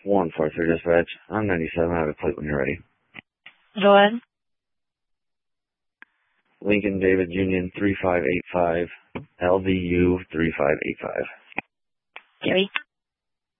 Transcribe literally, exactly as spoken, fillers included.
one four three dispatch. I'm ninety-seven. I have a plate when you're ready. Go ahead. Lincoln David Union three five eight five, L D U three five eight five. Gary.